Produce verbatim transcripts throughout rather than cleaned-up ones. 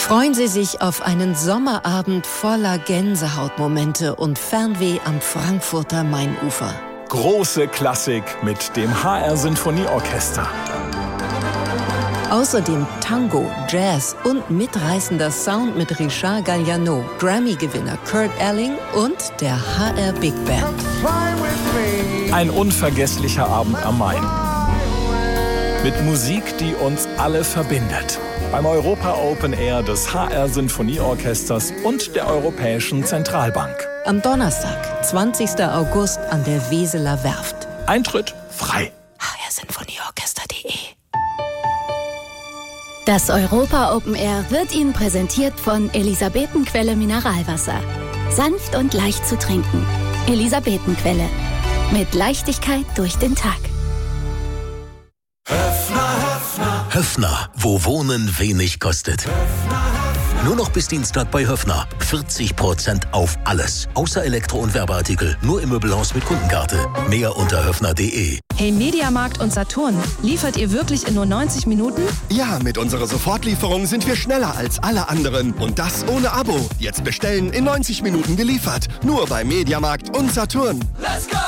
Freuen Sie sich auf einen Sommerabend voller Gänsehautmomente und Fernweh am Frankfurter Mainufer. Große Klassik mit dem H R Sinfonieorchester. Außerdem Tango, Jazz und mitreißender Sound mit Richard Galliano, Grammy-Gewinner Kurt Elling und der H R Big Band. Ein unvergesslicher Abend am Main. Mit Musik, die uns alle verbindet. Beim Europa Open Air des H R Sinfonieorchesters und der Europäischen Zentralbank. Am Donnerstag, zwanzigsten August an der Weseler Werft. Eintritt frei. h r sinfonieorchester punkt de Das Europa Open Air wird Ihnen präsentiert von Elisabetenquelle Mineralwasser. Sanft und leicht zu trinken. Elisabetenquelle. Mit Leichtigkeit durch den Tag. Höffner, wo Wohnen wenig kostet. Nur noch bis Dienstag bei Höffner. vierzig Prozent auf alles. Außer Elektro- und Werbeartikel. Nur im Möbelhaus mit Kundenkarte. Mehr unter höffner punkt de. Hey Mediamarkt und Saturn, liefert ihr wirklich in nur neunzig Minuten? Ja, mit unserer Sofortlieferung sind wir schneller als alle anderen. Und das ohne Abo. Jetzt bestellen, in neunzig Minuten geliefert. Nur bei Mediamarkt und Saturn. Let's go!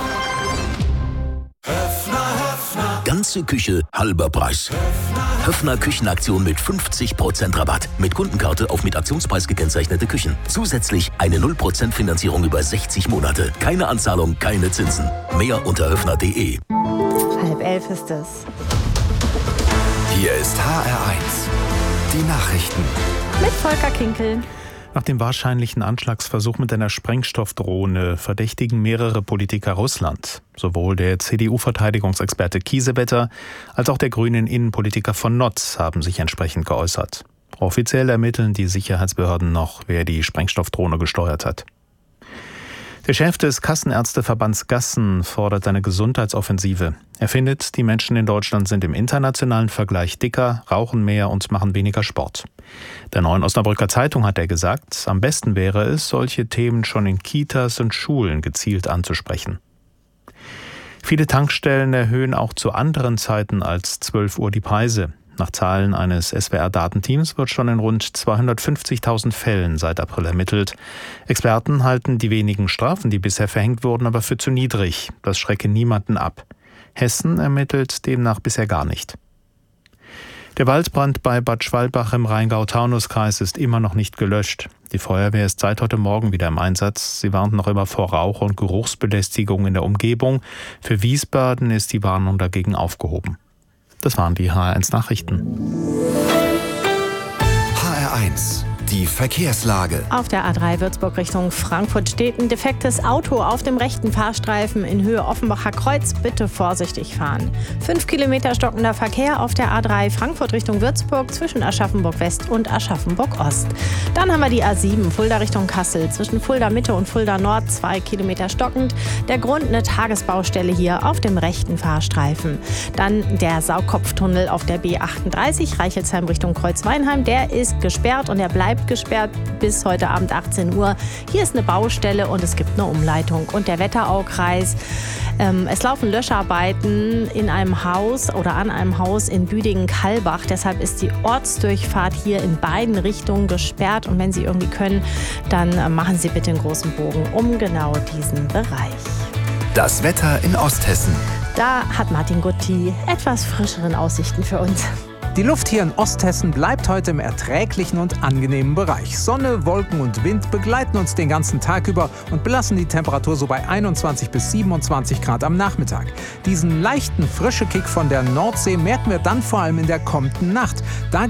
Höffner, Höffner. Ganze Küche, halber Preis. Höffner Küchenaktion mit fünfzig Prozent Rabatt. Mit Kundenkarte auf mit Aktionspreis gekennzeichnete Küchen. Zusätzlich eine null Prozent Finanzierung über sechzig Monate. Keine Anzahlung, keine Zinsen. Mehr unter höffner punkt de. Halb elf ist es. Hier ist H R eins. Die Nachrichten. Mit Volker Kinkel. Nach dem wahrscheinlichen Anschlagsversuch mit einer Sprengstoffdrohne verdächtigen mehrere Politiker Russland. Sowohl der C D U-Verteidigungsexperte Kiesewetter als auch der grünen Innenpolitiker von Notz haben sich entsprechend geäußert. Offiziell ermitteln die Sicherheitsbehörden noch, wer die Sprengstoffdrohne gesteuert hat. Der Chef des Kassenärzteverbands Gassen fordert eine Gesundheitsoffensive. Er findet, die Menschen in Deutschland sind im internationalen Vergleich dicker, rauchen mehr und machen weniger Sport. Der Neuen Osnabrücker Zeitung hat er gesagt, am besten wäre es, solche Themen schon in Kitas und Schulen gezielt anzusprechen. Viele Tankstellen erhöhen auch zu anderen Zeiten als zwölf Uhr die Preise. Nach Zahlen eines S W R-Datenteams wird schon in rund zweihundertfünfzigtausend Fällen seit April ermittelt. Experten halten die wenigen Strafen, die bisher verhängt wurden, aber für zu niedrig. Das schrecke niemanden ab. Hessen ermittelt demnach bisher gar nicht. Der Waldbrand bei Bad Schwalbach im Rheingau-Taunus-Kreis ist immer noch nicht gelöscht. Die Feuerwehr ist seit heute Morgen wieder im Einsatz. Sie warnt noch immer vor Rauch- und Geruchsbelästigung in der Umgebung. Für Wiesbaden ist die Warnung dagegen aufgehoben. Das waren die H R eins Nachrichten. H R eins. Die Verkehrslage. Auf der A drei Würzburg Richtung Frankfurt steht ein defektes Auto auf dem rechten Fahrstreifen in Höhe Offenbacher Kreuz. Bitte vorsichtig fahren. Fünf Kilometer stockender Verkehr auf der A drei Frankfurt Richtung Würzburg zwischen Aschaffenburg West und Aschaffenburg Ost. Dann haben wir die A sieben Fulda Richtung Kassel zwischen Fulda Mitte und Fulda Nord. Zwei Kilometer stockend. Der Grund eine Tagesbaustelle hier auf dem rechten Fahrstreifen. Dann der Saugkopftunnel auf der B achtunddreißig Reichelsheim Richtung Kreuzweinheim. Der ist gesperrt und der bleibt gesperrt bis heute Abend achtzehn Uhr. Hier ist eine Baustelle und es gibt eine Umleitung. Und der Wetteraukreis. Ähm, es laufen Löscharbeiten in einem Haus oder an einem Haus in Büdingen-Kallbach. Deshalb ist die Ortsdurchfahrt hier in beiden Richtungen gesperrt. Und wenn Sie irgendwie können, dann äh, machen Sie bitte einen großen Bogen um genau diesen Bereich. Das Wetter in Osthessen. Da hat Martin Gutti etwas frischeren Aussichten für uns. Die Luft hier in Osthessen bleibt heute im erträglichen und angenehmen Bereich. Sonne, Wolken und Wind begleiten uns den ganzen Tag über und belassen die Temperatur so bei einundzwanzig bis siebenundzwanzig Grad am Nachmittag. Diesen leichten, frischen Kick von der Nordsee merken wir dann vor allem in der kommenden Nacht. Da